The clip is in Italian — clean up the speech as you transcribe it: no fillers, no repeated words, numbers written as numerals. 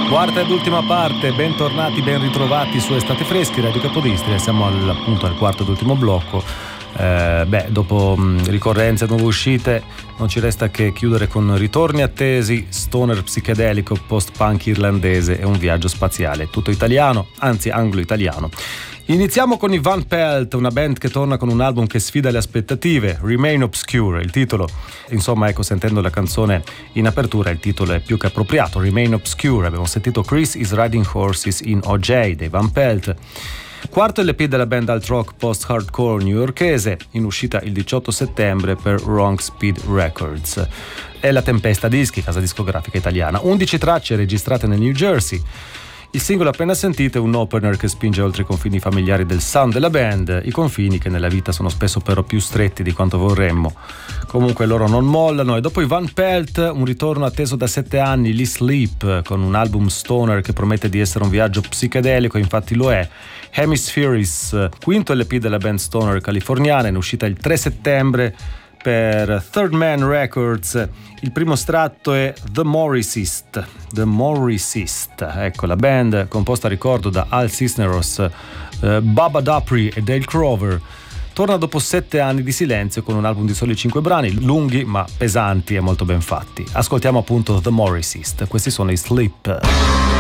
Quarta ed ultima parte, bentornati, ben ritrovati su Estate Freschi, Radio Capodistria. Siamo appunto al quarto ed ultimo blocco. Dopo ricorrenze e nuove uscite non ci resta che chiudere con ritorni attesi, stoner psichedelico, post-punk irlandese e un viaggio spaziale, tutto italiano, anzi anglo-italiano. Iniziamo con i Van Pelt, una band che torna con un album che sfida le aspettative, Remain Obscure, il titolo. Insomma, ecco, sentendo la canzone in apertura, il titolo è più che appropriato, Remain Obscure. Abbiamo sentito Chris is Riding Horses in OJ dei Van Pelt. Quarto LP della band alt rock post-hardcore newyorkese, in uscita il 18 settembre per Wrong Speed Records. È la Tempesta Dischi, casa discografica italiana. 11 tracce registrate nel New Jersey. Il singolo appena sentito è un opener che spinge oltre i confini familiari del sound della band, i confini che nella vita sono spesso però più stretti di quanto vorremmo. Comunque loro non mollano e dopo i Van Pelt un ritorno atteso da 7 anni, Lee Sleep, con un album stoner che promette di essere un viaggio psichedelico, infatti lo è. Hemispheres, quinto LP della band stoner californiana, in uscita il 3 settembre per Third Man Records. Il primo estratto è The Morrissist. Ecco, la band composta a ricordo da Al Cisneros, Baba Dupri e Dale Crover torna dopo 7 anni di silenzio con un album di soli 5 brani, lunghi ma pesanti e molto ben fatti. Ascoltiamo appunto The Morrissist. Questi sono i Sleep.